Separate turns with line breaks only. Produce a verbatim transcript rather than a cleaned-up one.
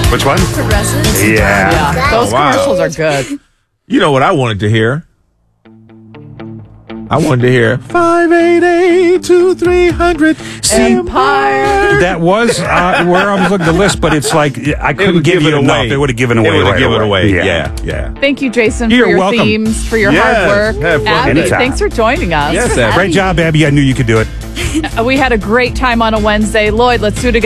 Which one?
Progressive.
Yeah.
Yeah, those
wow.
commercials are good.
You know what I wanted to hear? I wanted to hear five eight eight, two three hundred
Empire.
That was uh, where I was looking at the list, but it's like I
It
couldn't
would
give
give
you
it
enough.
away.
It would have given away.
It would have
right
given
away.
away. Yeah, yeah.
Thank you, Jason,
You're
for your
welcome.
themes, for your
Yes,
hard work.
have fun.
Abby,
Anytime.
thanks for joining us.
Yes, Abby.
Great job, Abby. I knew you could do it.
Uh, We had a great time on a Wednesday. Lloyd, let's do it again.